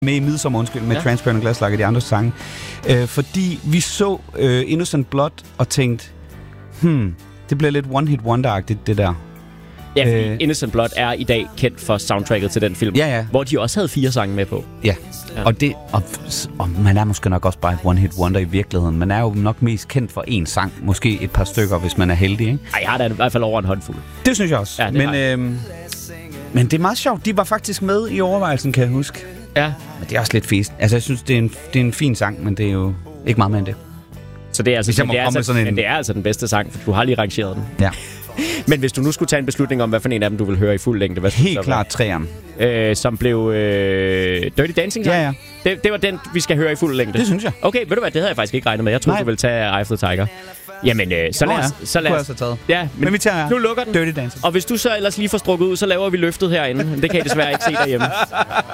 med i Midsommar, med Transparent Glass Like og de andre sange. Fordi vi så Innocent Blood og tænkte, det bliver lidt one-hit wonder-agtigt, det der. Ja, fordi Innocent Blood er i dag kendt for soundtracket til den film, hvor de også havde 4 sange med på. Ja. Og man er måske nok også bare et one-hit wonder i virkeligheden. Man er jo nok mest kendt for én sang, måske et par stykker, hvis man er heldig, ikke? Ej, jeg har da i hvert fald over en håndfuld. Det synes jeg også. Ja, men det er meget sjovt. De var faktisk med i overvejelsen, kan jeg huske. Ja. Men det er også lidt fest. Altså, jeg synes, det er en fin sang, men det er jo ikke meget mere end det. Så det er det er altså den bedste sang, for du har lige rangeret den. Ja. Men hvis du nu skulle tage en beslutning om, hvad for en af dem, du vil høre i fuld længde, hvad helt klart 3'eren. Som blev Dirty Dancing sang? Ja. Det var den, vi skal høre i fuld længde? Det synes jeg. Okay, ved du hvad, det havde jeg faktisk ikke regnet med. Jeg troede, du ville tage Eye of the Tiger. Jamen, så lad os... Ja, men vi tager nu lukker den. Dirty Dancing. Og hvis du så ellers lige får strukket ud, så laver vi løftet herinde. Det kan I desværre ikke se derhjemme.